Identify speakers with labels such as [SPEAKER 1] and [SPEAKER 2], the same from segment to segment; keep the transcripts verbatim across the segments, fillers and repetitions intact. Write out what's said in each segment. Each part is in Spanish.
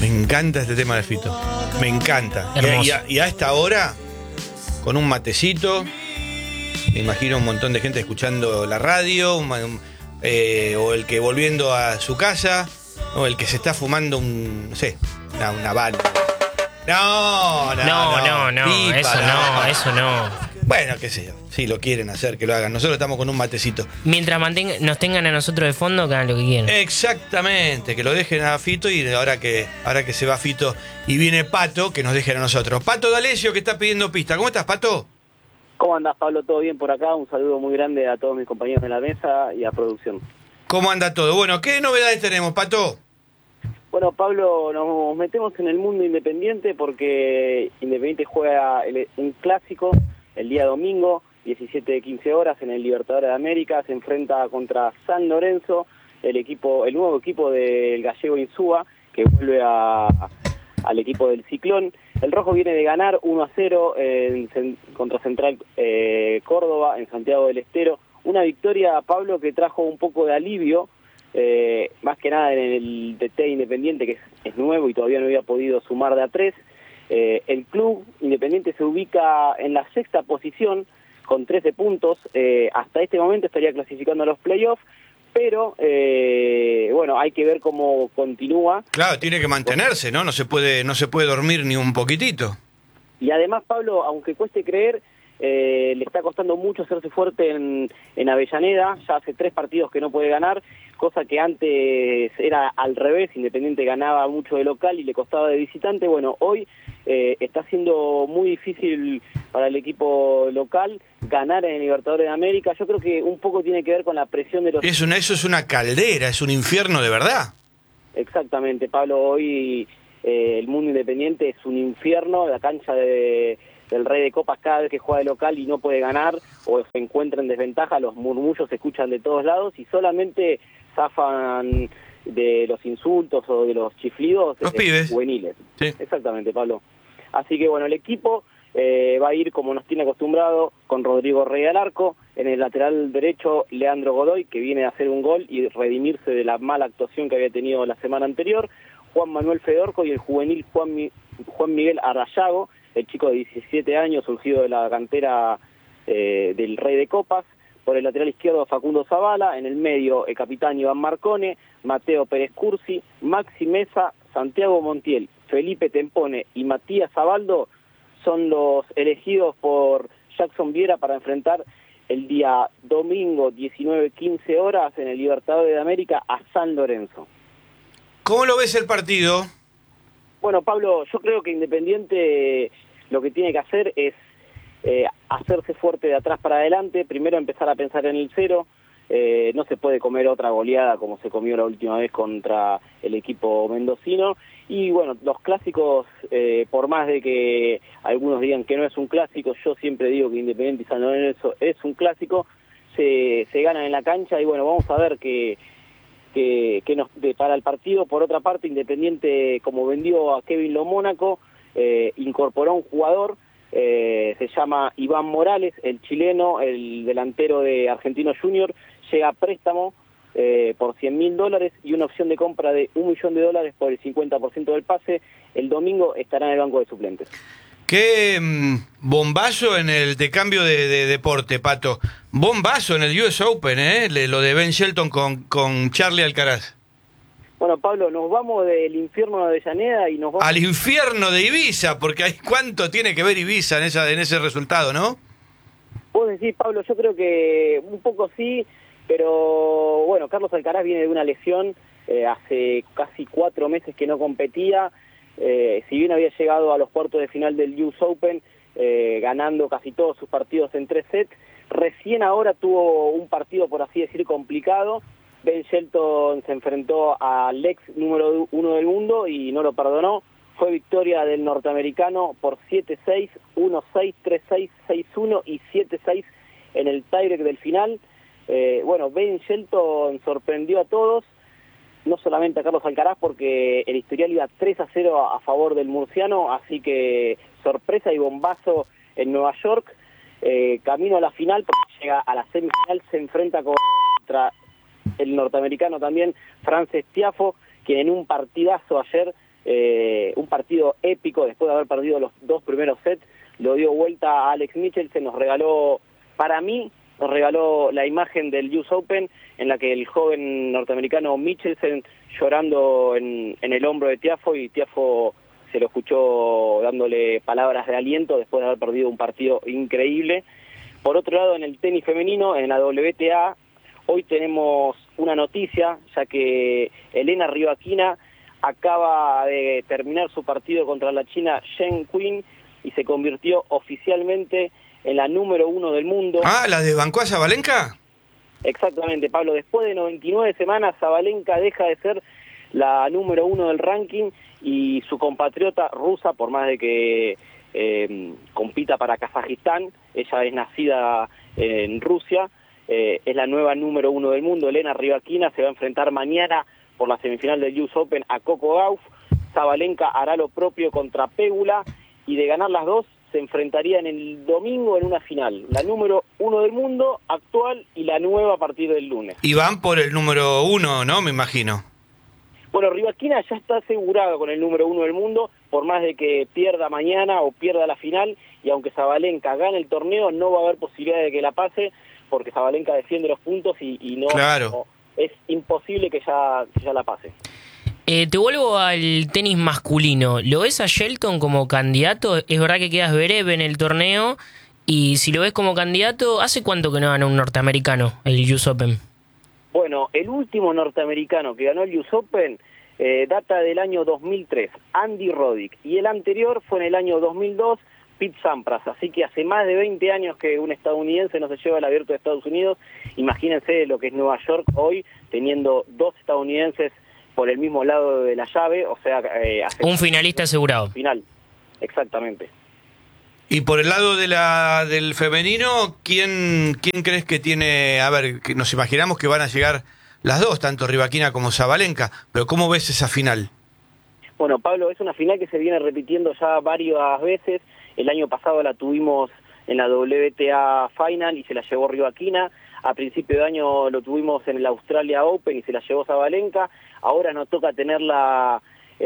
[SPEAKER 1] Me encanta este tema de Fito. Me encanta. Y, y, a, y a esta hora, con un matecito, me imagino un montón de gente escuchando la radio, un, un, eh, o el que volviendo a su casa, o el que se está fumando un, no sé, una, una bala. No, no,
[SPEAKER 2] no, no, no,
[SPEAKER 1] Pipa,
[SPEAKER 2] eso no, no, eso no.
[SPEAKER 1] Bueno, qué sé yo, si lo quieren hacer, que lo hagan. Nosotros estamos con un matecito.
[SPEAKER 2] Mientras mantenga, nos tengan a nosotros de fondo, que hagan lo que quieran.
[SPEAKER 1] Exactamente, que lo dejen a Fito y ahora que, ahora que se va Fito y viene Pato, que nos dejen a nosotros. Pato D'Alessio, que está pidiendo pista. ¿Cómo estás, Pato?
[SPEAKER 3] ¿Cómo andás, Pablo? ¿Todo bien por acá? Un saludo muy grande a todos mis compañeros de la mesa y a producción.
[SPEAKER 1] ¿Cómo anda todo? Bueno, ¿qué novedades tenemos, Pato?
[SPEAKER 3] Bueno, Pablo, nos metemos en el mundo independiente porque Independiente juega el, un clásico el día domingo, diecisiete a quince horas, en el Libertadores de América. Se enfrenta contra San Lorenzo, el equipo, el nuevo equipo del gallego Insúa, que vuelve a, al equipo del Ciclón. El rojo viene de ganar uno a cero en, contra Central eh, Córdoba, en Santiago del Estero. Una victoria, Pablo, que trajo un poco de alivio, eh, más que nada en el T T Independiente, que es, es nuevo y todavía no había podido sumar de a tres. Eh, el club Independiente se ubica en la sexta posición con trece puntos. Eh, hasta este momento estaría clasificando a los playoffs, pero eh, bueno, hay que ver cómo continúa.
[SPEAKER 1] Claro, tiene que mantenerse, ¿no? No se puede, no se puede dormir ni un poquitito.
[SPEAKER 3] Y además, Pablo, aunque cueste creer, eh, le está costando mucho hacerse fuerte en, en Avellaneda. Ya hace tres partidos que no puede ganar, cosa que antes era al revés. Independiente ganaba mucho de local y le costaba de visitante. Bueno, hoy eh, está siendo muy difícil para el equipo local ganar en el Libertadores de América. Yo creo que un poco tiene que ver con la presión de los...
[SPEAKER 1] Es una, eso es una caldera, es un infierno de verdad.
[SPEAKER 3] Exactamente, Pablo, hoy eh, el mundo independiente es un infierno. La cancha de, del Rey de Copas, cada vez que juega de local y no puede ganar o se encuentra en desventaja, los murmullos se escuchan de todos lados y solamente zafan de los insultos o de los chiflidos
[SPEAKER 1] los
[SPEAKER 3] eh,
[SPEAKER 1] pibes
[SPEAKER 3] juveniles.
[SPEAKER 1] Sí.
[SPEAKER 3] Exactamente, Pablo. Así que bueno, el equipo eh, va a ir como nos tiene acostumbrado, con Rodrigo Rey al arco. En el lateral derecho, Leandro Godoy, que viene a hacer un gol y redimirse de la mala actuación que había tenido la semana anterior. Juan Manuel Fedorco y el juvenil Juan, Mi- Juan Miguel Arrayago, el chico de diecisiete años, surgido de la cantera eh, del Rey de Copas. Por el lateral izquierdo, Facundo Zavala. En el medio, el capitán Iván Marcone, Mateo Pérez Cursi, Maxi Mesa, Santiago Montiel, Felipe Tempone y Matías Zabaldo son los elegidos por Jackson Viera para enfrentar el día domingo diecinueve a quince horas en el Libertadores de América a San Lorenzo.
[SPEAKER 1] ¿Cómo lo ves el partido?
[SPEAKER 3] Bueno, Pablo, yo creo que Independiente lo que tiene que hacer es eh, hacerse fuerte de atrás para adelante, primero empezar a pensar en el cero. Eh, no se puede comer otra goleada como se comió la última vez contra el equipo mendocino. Y bueno, los clásicos, eh, por más de que algunos digan que no es un clásico, yo siempre digo que Independiente y San Lorenzo es un clásico, se, se ganan en la cancha y bueno, vamos a ver que, que, que nos depara el partido. Por otra parte, Independiente, como vendió a Kevin Lo Mónaco, eh, incorporó a un jugador, eh, se llama Iván Morales, el chileno, el delantero de Argentino Junior, llega a préstamo eh, por cien mil dólares y una opción de compra de un millón de dólares por el cincuenta por ciento del pase. El domingo estará en el banco de suplentes.
[SPEAKER 1] Qué mm, bombazo en el de cambio de, de deporte, Pato. Bombazo en el U S Open, ¿eh? Le- lo de Ben Shelton con, con Charlie Alcaraz.
[SPEAKER 3] Bueno, Pablo, nos vamos del infierno de Avellaneda y nos vamos...
[SPEAKER 1] Al infierno de Ibiza, porque hay cuánto tiene que ver Ibiza en, esa, en ese resultado, ¿no?
[SPEAKER 3] Vos decís, Pablo, yo creo que un poco sí, pero bueno, Carlos Alcaraz viene de una lesión, eh, hace casi cuatro meses que no competía, eh, si bien había llegado a los cuartos de final del U S Open, eh, ganando casi todos sus partidos en tres sets, recién ahora tuvo un partido, por así decir, complicado. Ben Shelton se enfrentó al ex número uno del mundo y no lo perdonó. Fue victoria del norteamericano por siete seis, uno seis, tres seis, seis uno y siete seis en el tiebreak del final. Eh, bueno, Ben Shelton sorprendió a todos, no solamente a Carlos Alcaraz, porque el historial iba tres a cero a, a favor del murciano, así que sorpresa y bombazo en Nueva York. Eh, camino a la final, porque llega a la semifinal, se enfrenta contra el norteamericano también, Frances Tiafoe, quien en un partidazo ayer eh, un partido épico después de haber perdido los dos primeros sets, lo dio vuelta a Alex Michelsen, nos regaló, para mí, nos regaló la imagen del U S Open en la que el joven norteamericano Michelsen llorando en, en el hombro de Tiafoe, y Tiafoe se lo escuchó dándole palabras de aliento después de haber perdido un partido increíble. Por otro lado, en el tenis femenino, en la W T A, hoy tenemos una noticia, ya que Elena Rybakina acaba de terminar su partido contra la china Zheng Qin y se convirtió oficialmente en la número uno del mundo.
[SPEAKER 1] Ah, ¿la desbancó a Sabalenka?
[SPEAKER 3] Exactamente, Pablo. Después de noventa y nueve semanas, Sabalenka deja de ser la número uno del ranking y su compatriota rusa, por más de que eh, compita para Kazajistán, ella es nacida en Rusia, eh, es la nueva número uno del mundo. Elena Rybakina se va a enfrentar mañana por la semifinal del U S Open a Coco Gauff. Sabalenka hará lo propio contra Pegula y de ganar las dos se enfrentarían el domingo en una final, la número uno del mundo actual y la nueva a partir del lunes.
[SPEAKER 1] Y van por el número uno, ¿no? Me imagino.
[SPEAKER 3] Bueno, Rybakina ya está asegurado con el número uno del mundo, por más de que pierda mañana o pierda la final, y aunque Sabalenka gane el torneo, no va a haber posibilidad de que la pase, porque Sabalenka defiende los puntos y, y no,
[SPEAKER 1] claro.
[SPEAKER 3] no, es imposible que ya, que ya la pase.
[SPEAKER 2] Eh, te vuelvo al tenis masculino. ¿Lo ves a Shelton como candidato? Es verdad que queda Zverev en el torneo, y si lo ves como candidato, ¿hace cuánto que no gana un norteamericano el U S Open?
[SPEAKER 3] Bueno, el último norteamericano que ganó el U S Open eh, data del año dos mil tres, Andy Roddick, y el anterior fue en el año dos mil dos, Pete Sampras, así que hace más de veinte años que un estadounidense no se lleva el Abierto de Estados Unidos. Imagínense lo que es Nueva York hoy, teniendo dos estadounidenses por el mismo lado de la llave, o sea... Eh,
[SPEAKER 2] un finalista asegurado.
[SPEAKER 3] Final, exactamente.
[SPEAKER 1] Y por el lado de la del femenino, ¿quién quién crees que tiene...? A ver, que nos imaginamos que van a llegar las dos, tanto Rybakina como Sabalenka, pero ¿cómo ves esa final?
[SPEAKER 3] Bueno, Pablo, es una final que se viene repitiendo ya varias veces. El año pasado la tuvimos en la W T A Final y se la llevó Rybakina. A principio de año lo tuvimos en el Australia Open y se la llevó Sabalenka. Ahora nos toca tenerla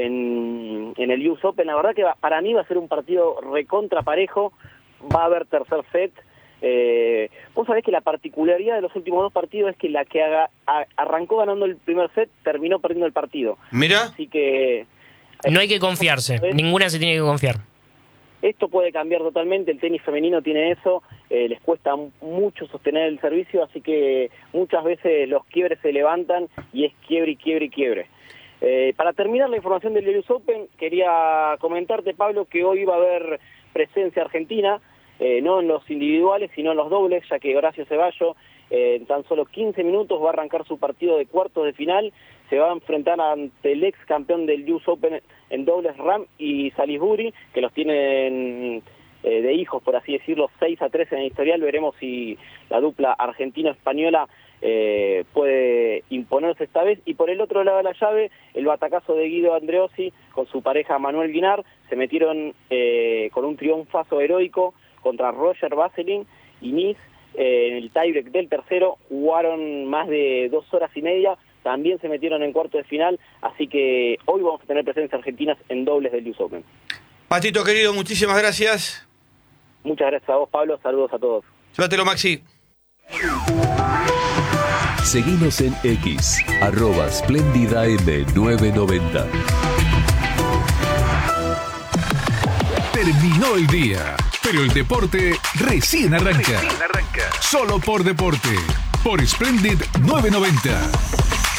[SPEAKER 3] en, en el U S Open. La verdad que va, para mí va a ser un partido recontra parejo. Va a haber tercer set. Eh, vos sabés que la particularidad de los últimos dos partidos es que la que haga, a, arrancó ganando el primer set terminó perdiendo el partido.
[SPEAKER 1] Mira.
[SPEAKER 3] Así que...
[SPEAKER 2] No hay que confiarse. Ninguna se tiene que confiar.
[SPEAKER 3] Esto puede cambiar totalmente, el tenis femenino tiene eso, eh, les cuesta mucho sostener el servicio, así que muchas veces los quiebres se levantan y es quiebre y quiebre y quiebre. Eh, para terminar la información del U S Open, quería comentarte, Pablo, que hoy va a haber presencia argentina, eh, no en los individuales, sino en los dobles, ya que Horacio Ceballo eh, en tan solo quince minutos va a arrancar su partido de cuartos de final, se va a enfrentar ante el ex campeón del U S Open en dobles Ram y Salisbury, que los tienen eh, de hijos, por así decirlo, seis a tres en el historial. Veremos si la dupla argentino-española eh, puede imponerse esta vez. Y por el otro lado de la llave, el batacazo de Guido Andreossi con su pareja Manuel Guinar, se metieron eh, con un triunfazo heroico contra Roger Vasselin y Nice eh, en el tiebreak del tercero. Jugaron más de dos horas y media, también se metieron en cuarto de final, así que hoy vamos a tener presencias argentinas en dobles del U S Open.
[SPEAKER 1] Patito querido, muchísimas gracias.
[SPEAKER 3] Muchas gracias a vos, Pablo, saludos a todos.
[SPEAKER 1] Llévatelo, Maxi.
[SPEAKER 4] Seguinos en X, arroba Splendida M novecientos noventa.
[SPEAKER 5] Terminó el día, pero el deporte recién arranca.
[SPEAKER 4] Recién arranca.
[SPEAKER 5] Solo por deporte, por Splendid novecientos noventa.